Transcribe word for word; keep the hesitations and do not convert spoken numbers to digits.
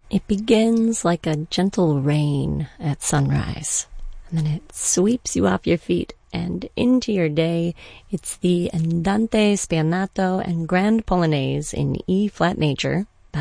It begins like a gentle rain at sunrise, and then it sweeps you off your feet and into your day. It's the Andante Spianato and Grand Polonaise in E-flat major